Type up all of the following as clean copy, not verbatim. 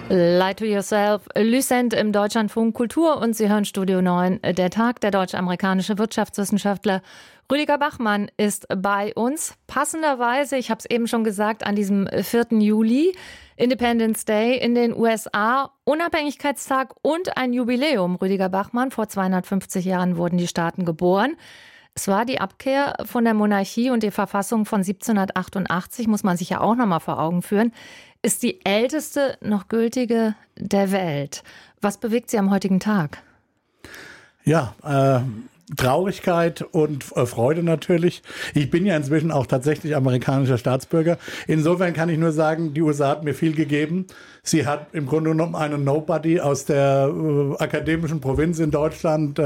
Lie to Yourself, Lucent im Deutschlandfunk Kultur und Sie hören Studio 9, der Tag. Der deutsch-amerikanische Wirtschaftswissenschaftler Rüdiger Bachmann ist bei uns. Passenderweise, ich habe es eben schon gesagt, an diesem 4. Juli, Independence Day in den USA, Unabhängigkeitstag und ein Jubiläum. Rüdiger Bachmann, vor 250 Jahren wurden die Staaten geboren. Es war die Abkehr von der Monarchie und die Verfassung von 1788, muss man sich ja auch noch mal vor Augen führen, ist die älteste noch gültige der Welt. Was bewegt Sie am heutigen Tag? Ja, Traurigkeit und Freude natürlich. Ich bin ja inzwischen auch tatsächlich amerikanischer Staatsbürger. Insofern kann ich nur sagen, die USA hat mir viel gegeben. Sie hat im Grunde genommen einen Nobody aus der akademischen Provinz in Deutschland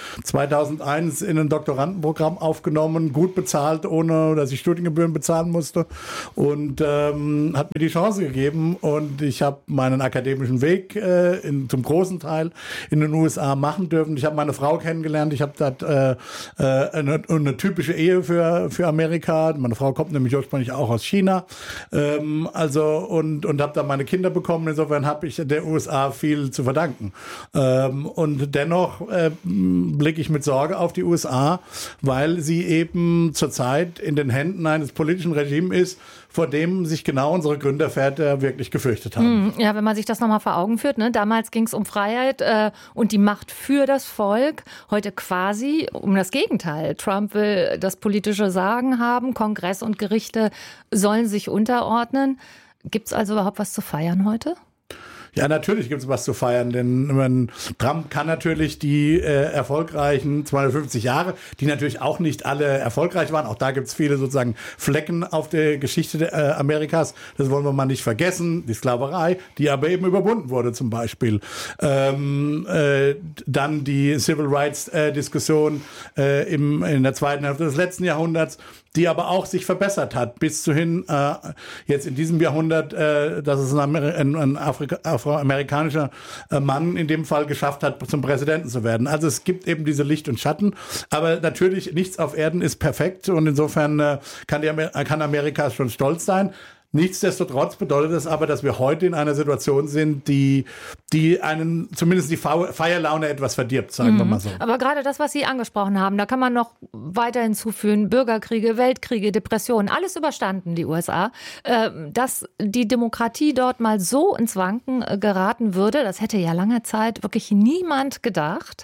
2001 in ein Doktorandenprogramm aufgenommen, gut bezahlt, ohne dass ich Studiengebühren bezahlen musste, und hat mir die Chance gegeben, und ich habe meinen akademischen Weg zum großen Teil in den USA machen dürfen. Ich habe meine Frau kennengelernt, ich habe da eine typische Ehe für Amerika. Meine Frau kommt nämlich ursprünglich auch aus China, und habe da meine Kinder bekommen. Insofern habe ich der USA viel zu verdanken. Und dennoch blicke ich mit Sorge auf die USA, weil sie eben zurzeit in den Händen eines politischen Regimes ist, vor dem sich genau unsere Gründerväter wirklich gefürchtet haben. Ja, wenn man sich das nochmal vor Augen führt, ne? Damals ging es um Freiheit und die Macht für das Volk. Heute quasi um das Gegenteil. Trump will das politische Sagen haben, Kongress und Gerichte sollen sich unterordnen. Gibt es also überhaupt was zu feiern heute? Ja, natürlich gibt es was zu feiern, denn Trump kann natürlich die erfolgreichen 250 Jahre, die natürlich auch nicht alle erfolgreich waren, auch da gibt es viele sozusagen Flecken auf der Geschichte Amerikas, das wollen wir mal nicht vergessen, die Sklaverei, die aber eben überwunden wurde zum Beispiel. Dann die Civil Rights Diskussion in der zweiten Hälfte des letzten Jahrhunderts, die aber auch sich verbessert hat, bis zuhin jetzt in diesem Jahrhundert, dass es ein afroamerikanischer Mann in dem Fall geschafft hat, zum Präsidenten zu werden. Also es gibt eben diese Licht und Schatten, aber natürlich nichts auf Erden ist perfekt, und insofern kann Amerika schon stolz sein. Nichtsdestotrotz bedeutet es aber, dass wir heute in einer Situation sind, die einen zumindest die Feierlaune etwas verdirbt, sagen wir mal so. Aber gerade das, was Sie angesprochen haben, da kann man noch weiter hinzufügen, Bürgerkriege, Weltkriege, Depressionen, alles überstanden, die USA. Dass die Demokratie dort mal so ins Wanken geraten würde, das hätte ja lange Zeit wirklich niemand gedacht.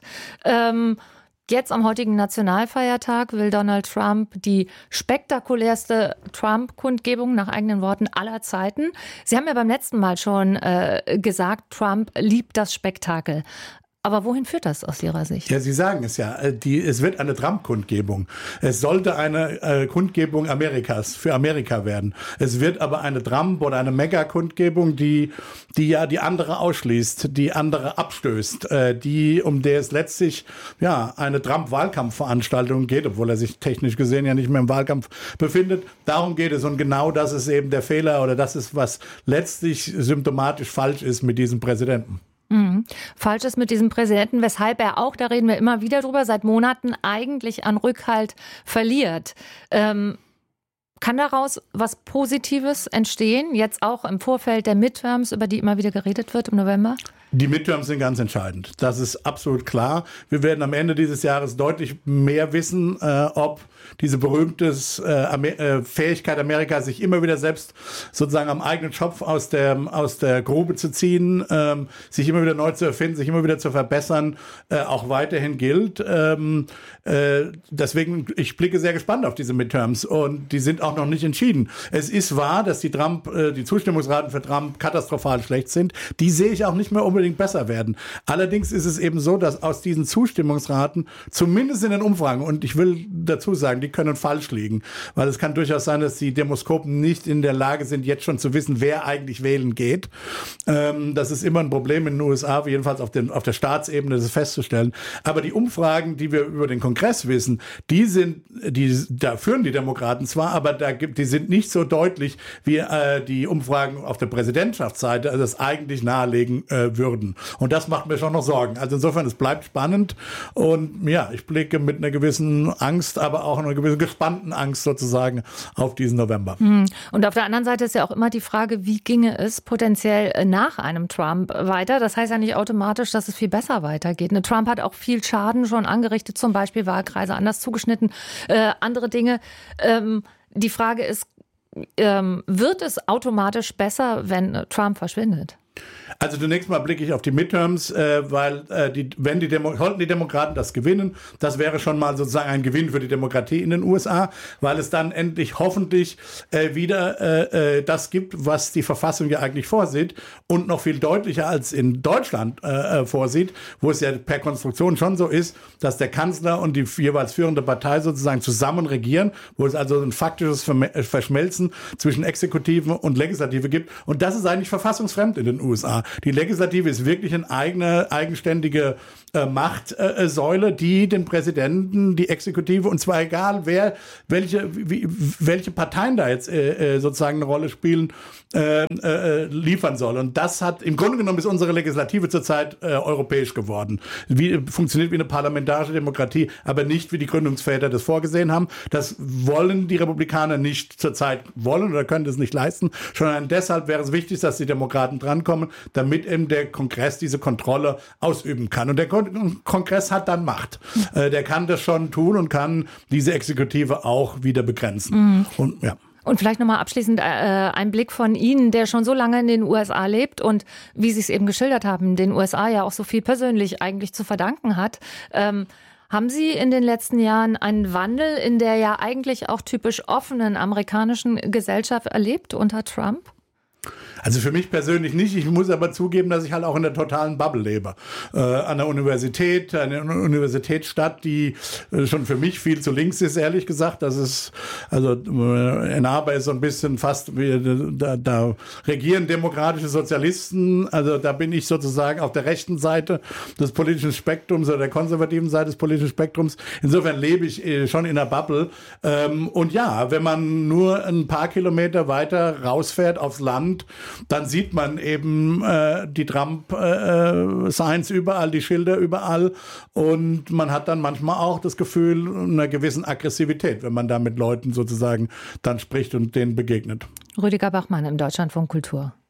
Jetzt am heutigen Nationalfeiertag will Donald Trump die spektakulärste Trump-Kundgebung nach eigenen Worten aller Zeiten. Sie haben ja beim letzten Mal schon gesagt, Trump liebt das Spektakel. Aber wohin führt das aus Ihrer Sicht? Ja, Sie sagen es ja, es wird eine Trump-Kundgebung. Es sollte eine Kundgebung Amerikas, für Amerika werden. Es wird aber eine Trump- oder eine Mega-Kundgebung, die ja die andere ausschließt, die andere abstößt, um der es letztlich ja eine Trump-Wahlkampfveranstaltung geht, obwohl er sich technisch gesehen ja nicht mehr im Wahlkampf befindet. Darum geht es, und genau das ist eben der Fehler, oder das ist, was letztlich symptomatisch falsch ist mit diesem Präsidenten. Falsch ist mit diesem Präsidenten, weshalb er auch, da reden wir immer wieder drüber, seit Monaten eigentlich an Rückhalt verliert. Kann daraus was Positives entstehen, jetzt auch im Vorfeld der Midterms, über die immer wieder geredet wird im November? Die Midterms sind ganz entscheidend. Das ist absolut klar. Wir werden am Ende dieses Jahres deutlich mehr wissen, ob diese berühmte Fähigkeit Amerikas, sich immer wieder selbst sozusagen am eigenen Schopf aus der Grube zu ziehen, sich immer wieder neu zu erfinden, sich immer wieder zu verbessern, auch weiterhin gilt. Deswegen, ich blicke sehr gespannt auf diese Midterms, und die sind auch noch nicht entschieden. Es ist wahr, dass die Zustimmungsraten für Trump katastrophal schlecht sind. Die sehe ich auch nicht mehr unbedingt besser werden. Allerdings ist es eben so, dass aus diesen Zustimmungsraten, zumindest in den Umfragen, und ich will dazu sagen, die können falsch liegen, weil es kann durchaus sein, dass die Demoskopen nicht in der Lage sind, jetzt schon zu wissen, wer eigentlich wählen geht. Das ist immer ein Problem in den USA, jedenfalls auf der Staatsebene, das festzustellen. Aber die Umfragen, die wir über den Kongress wissen, da führen die Demokraten zwar, aber die sind nicht so deutlich, wie die Umfragen auf der Präsidentschaftsseite das eigentlich nahelegen würden. würden. Und das macht mir schon noch Sorgen. Also insofern, es bleibt spannend. Und ja, ich blicke mit einer gewissen Angst, aber auch einer gewissen gespannten Angst sozusagen auf diesen November. Und auf der anderen Seite ist ja auch immer die Frage, wie ginge es potenziell nach einem Trump weiter? Das heißt ja nicht automatisch, dass es viel besser weitergeht. Trump hat auch viel Schaden schon angerichtet, zum Beispiel Wahlkreise anders zugeschnitten, andere Dinge. Die Frage ist, wird es automatisch besser, wenn Trump verschwindet? Also zunächst mal blicke ich auf die Midterms, weil sollten die Demokraten das gewinnen, das wäre schon mal sozusagen ein Gewinn für die Demokratie in den USA, weil es dann endlich hoffentlich wieder das gibt, was die Verfassung ja eigentlich vorsieht und noch viel deutlicher als in Deutschland vorsieht, wo es ja per Konstruktion schon so ist, dass der Kanzler und die jeweils führende Partei sozusagen zusammen regieren, wo es also ein faktisches Verschmelzen zwischen Exekutive und Legislative gibt. Und das ist eigentlich verfassungsfremd in den USA. Die Legislative ist wirklich eine eigenständige Machtsäule, die den Präsidenten, die Exekutive, und zwar egal welche Parteien da jetzt sozusagen eine Rolle spielen, liefern soll. Und das hat, im Grunde genommen ist unsere Legislative zurzeit europäisch geworden. Funktioniert wie eine parlamentarische Demokratie, aber nicht wie die Gründungsväter das vorgesehen haben. Das wollen die Republikaner nicht zurzeit wollen oder können das nicht leisten. Schon allein deshalb wäre es wichtig, dass die Demokraten drankommen, damit eben der Kongress diese Kontrolle ausüben kann. Und der Kongress hat dann Macht. Der kann das schon tun und kann diese Exekutive auch wieder begrenzen. Und ja. Und vielleicht nochmal abschließend ein Blick von Ihnen, der schon so lange in den USA lebt und, wie Sie es eben geschildert haben, den USA ja auch so viel persönlich eigentlich zu verdanken hat. Haben Sie in den letzten Jahren einen Wandel in der ja eigentlich auch typisch offenen amerikanischen Gesellschaft erlebt unter Trump? Also für mich persönlich nicht. Ich muss aber zugeben, dass ich halt auch in der totalen Bubble lebe. An der Universität, eine Universitätsstadt, die schon für mich viel zu links ist, ehrlich gesagt. Das ist, also Ann Arbor ist so ein bisschen fast, da regieren demokratische Sozialisten. Also da bin ich sozusagen auf der rechten Seite des politischen Spektrums oder der konservativen Seite des politischen Spektrums. Insofern lebe ich schon in der Bubble. Und ja, wenn man nur ein paar Kilometer weiter rausfährt aufs Land, dann sieht man eben die Trump-Signs überall, die Schilder überall, und man hat dann manchmal auch das Gefühl einer gewissen Aggressivität, wenn man da mit Leuten sozusagen dann spricht und denen begegnet. Rüdiger Bachmann im Deutschlandfunk Kultur.